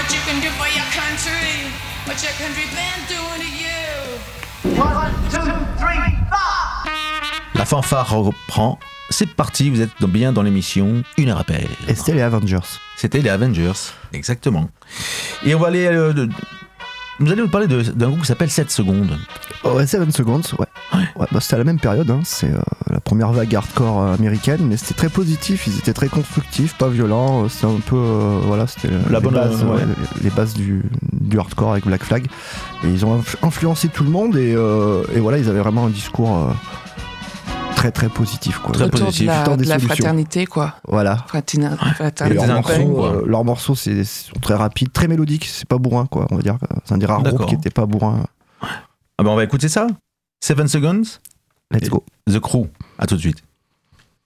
What you can do for your country, what your country been doing to you. 1, 2, 3, 4. La fanfare reprend. C'est parti, vous êtes bien dans l'émission Une heure à pair. Et c'était les Avengers. C'était les Avengers, exactement. Et on va aller... Vous allez nous parler d'un groupe qui s'appelle 7 secondes. Ouais, 7 seconds, ouais. Bah, c'était à la même période, hein. C'est la première vague hardcore américaine, mais c'était très positif, ils étaient très constructifs, pas violents, c'était un peu... voilà, c'était les bases du hardcore avec Black Flag. Et ils ont influencé tout le monde, et voilà, ils avaient vraiment un discours... très très positif, quoi. Très Autour positif. de la fraternité, quoi. Voilà. Et leurs morceaux sont très rapides, très mélodiques, c'est pas bourrin, quoi, on va dire. C'est un des rares groupes qui était pas bourrin. Ah ben on va écouter ça. 7 seconds. Let's go. The Crew. À tout de suite.